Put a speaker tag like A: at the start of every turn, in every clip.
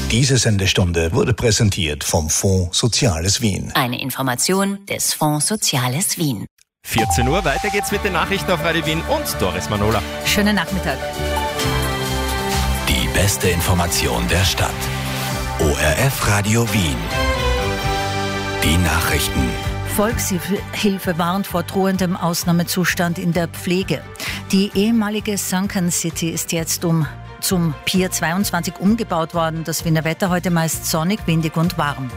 A: Diese Sendestunde wurde präsentiert vom Fonds Soziales Wien.
B: Eine Information des Fonds Soziales Wien.
C: 14 Uhr, weiter geht's mit den Nachrichten auf Radio Wien und Doris Manola.
D: Schönen Nachmittag.
E: Die beste Information der Stadt. ORF Radio Wien. Die Nachrichten.
D: Volkshilfe warnt vor drohendem Ausnahmezustand in der Pflege. Die ehemalige Sunken City ist jetzt zum Pier 22 umgebaut worden. Das Wiener Wetter heute meist sonnig, windig und warm.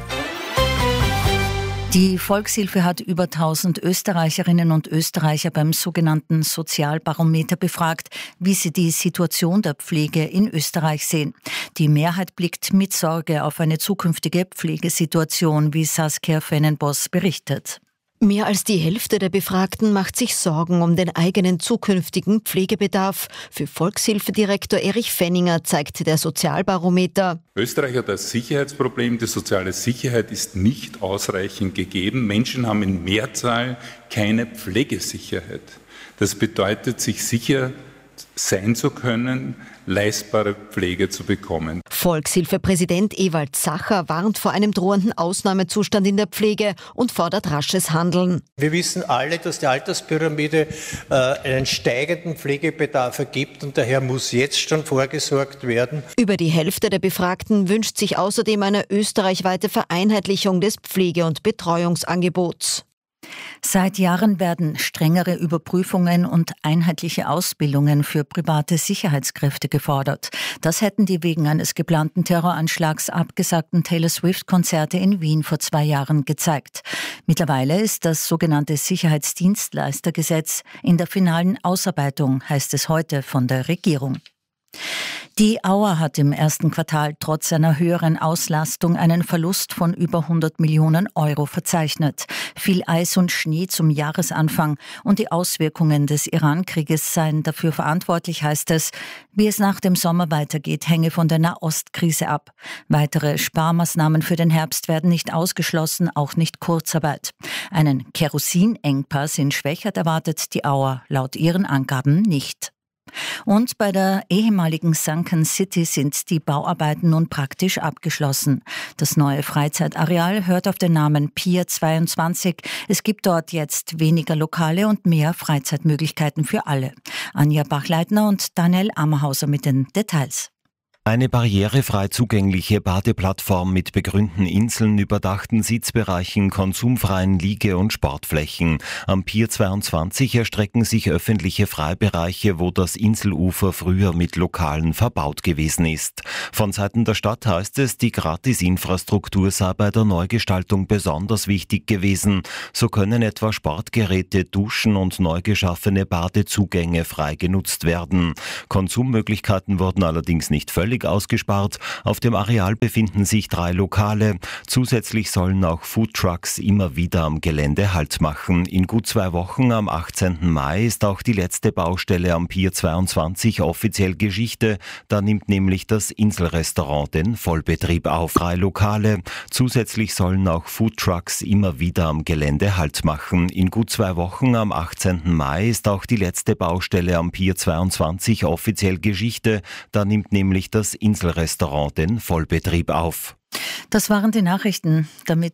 D: Die Volkshilfe hat über 1000 Österreicherinnen und Österreicher beim sogenannten Sozialbarometer befragt, wie sie die Situation der Pflege in Österreich sehen. Die Mehrheit blickt mit Sorge auf eine zukünftige Pflegesituation, wie Saskia Fennenboss berichtet.
F: Mehr als die Hälfte der Befragten macht sich Sorgen um den eigenen zukünftigen Pflegebedarf. Für Volkshilfedirektor Erich Fenninger zeigt der Sozialbarometer:
G: Österreich hat ein Sicherheitsproblem. Die soziale Sicherheit ist nicht ausreichend gegeben. Menschen haben in Mehrzahl keine Pflegesicherheit. Das bedeutet, sich sicher sein zu können, leistbare Pflege zu bekommen.
F: Volkshilfepräsident Ewald Sacher warnt vor einem drohenden Ausnahmezustand in der Pflege und fordert rasches Handeln.
H: Wir wissen alle, dass die Alterspyramide einen steigenden Pflegebedarf ergibt und daher muss jetzt schon vorgesorgt werden.
F: Über die Hälfte der Befragten wünscht sich außerdem eine österreichweite Vereinheitlichung des Pflege- und Betreuungsangebots.
D: Seit Jahren werden strengere Überprüfungen und einheitliche Ausbildungen für private Sicherheitskräfte gefordert. Das hätten die wegen eines geplanten Terroranschlags abgesagten Taylor Swift-Konzerte in Wien vor 2 Jahren gezeigt. Mittlerweile ist das sogenannte Sicherheitsdienstleistergesetz in der finalen Ausarbeitung, heißt es heute von der Regierung. Die Auer hat im ersten Quartal trotz einer höheren Auslastung einen Verlust von über 100 Millionen Euro verzeichnet. Viel Eis und Schnee zum Jahresanfang und die Auswirkungen des Iran-Krieges seien dafür verantwortlich, heißt es. Wie es nach dem Sommer weitergeht, hänge von der Nahostkrise ab. Weitere Sparmaßnahmen für den Herbst werden nicht ausgeschlossen, auch nicht Kurzarbeit. Einen Kerosinengpass in Schwächert erwartet die Auer laut ihren Angaben nicht. Und bei der ehemaligen Sunken City sind die Bauarbeiten nun praktisch abgeschlossen. Das neue Freizeitareal hört auf den Namen Pier 22. Es gibt dort jetzt weniger Lokale und mehr Freizeitmöglichkeiten für alle. Anja Bachleitner und Daniel Ammerhauser mit den Details.
I: Eine barrierefrei zugängliche Badeplattform mit begrünten Inseln, überdachten Sitzbereichen, konsumfreien Liege- und Sportflächen. Am Pier 22 erstrecken sich öffentliche Freibereiche, wo das Inselufer früher mit Lokalen verbaut gewesen ist. Von Seiten der Stadt heißt es, die Gratisinfrastruktur sei bei der Neugestaltung besonders wichtig gewesen. So können etwa Sportgeräte, Duschen und neu geschaffene Badezugänge frei genutzt werden. Konsummöglichkeiten wurden allerdings nicht völlig ausgespart. Auf dem Areal befinden sich 3 Lokale. Zusätzlich sollen auch Foodtrucks immer wieder am Gelände Halt machen. In gut 2 Wochen, am 18. Mai, ist auch die letzte Baustelle am Pier 22 offiziell Geschichte. Da nimmt nämlich das Inselrestaurant den Vollbetrieb auf. 3 Lokale. Zusätzlich sollen auch Foodtrucks immer wieder am Gelände Halt machen. In gut 2 Wochen, am 18. Mai, ist auch die letzte Baustelle am Pier 22 offiziell Geschichte. Da nimmt nämlich das Inselrestaurant den Vollbetrieb auf.
D: Das waren die Nachrichten. Damit